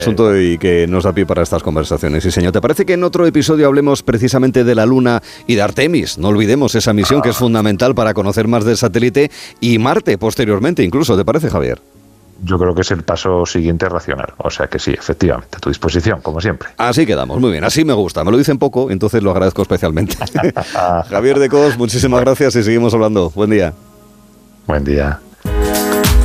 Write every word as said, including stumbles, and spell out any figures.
asunto y que nos da pie para estas conversaciones. Sí, señor. ¿Te parece que en otro episodio hablemos precisamente de la Luna y de Artemis? No olvidemos esa misión ah. que es fundamental para conocer más del satélite y Marte posteriormente incluso. ¿Te parece, Javier? Yo creo que es el paso siguiente racional. O sea que sí, efectivamente, a tu disposición, como siempre. Así quedamos, muy bien. Así me gusta. Me lo dicen poco, entonces lo agradezco especialmente. Javier de Cos, muchísimas gracias y seguimos hablando. Buen día. Buen día.